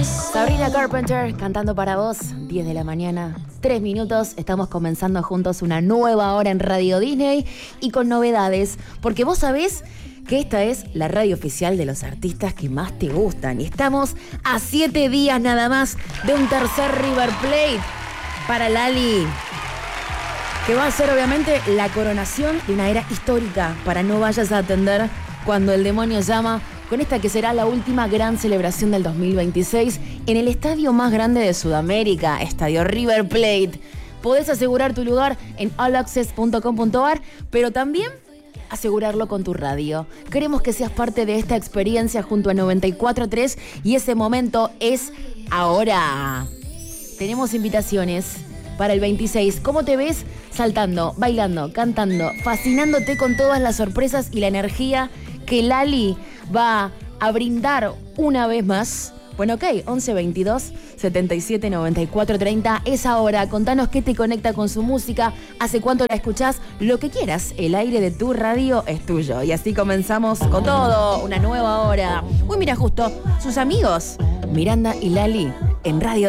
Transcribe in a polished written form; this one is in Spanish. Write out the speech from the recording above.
Sabrina Carpenter cantando para vos, 10 de la mañana, 3 minutos. Estamos comenzando juntos una nueva hora en Radio Disney y con novedades, porque vos sabés que esta es la radio oficial de los artistas que más te gustan. Y estamos a 7 días nada más de un tercer River Plate para Lali, que va a ser obviamente la coronación de una era histórica para No Vayas a Atender cuando el demonio llama, con esta que será la última gran celebración del 2026 en el estadio más grande de Sudamérica, Estadio River Plate. Podés asegurar tu lugar en allaccess.com.ar, pero también asegurarlo con tu radio. Queremos que seas parte de esta experiencia junto a 94.3 y ese momento es ahora. Tenemos invitaciones para el 26. ¿Cómo te ves? Saltando, bailando, cantando, fascinándote con todas las sorpresas y la energía que Lali va a brindar una vez más. Bueno, ok, 11 22 77 94 30 es ahora. Contanos qué te conecta con su música, hace cuánto la escuchás, lo que quieras. El aire de tu radio es tuyo. Y así comenzamos con todo, una nueva hora. Uy, mira, justo sus amigos, Miranda y Lali, en Radio